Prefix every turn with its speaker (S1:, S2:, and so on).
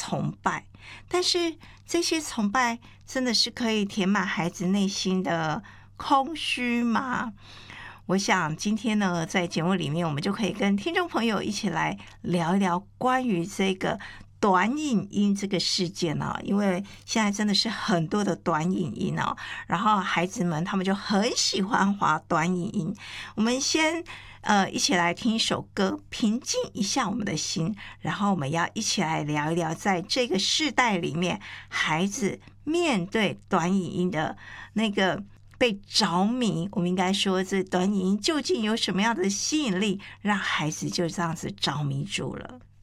S1: 崇拜，但是这些崇拜真的是可以填满孩子内心的空虚吗？我想今天呢，在节目里面，我们就可以跟听众朋友一起来聊一聊关于这个短影音这个事件哦，因为现在真的是很多的短影音哦，然后孩子们他们就很喜欢滑短影音。我们先一起来听一首歌，平静一下我们的心，然后我们要一起来聊一聊，在这个世代里面，孩子面对短影音的那个被着迷，我们应该说这短影音究竟有什么样的吸引力，让孩子就这样子着迷住了。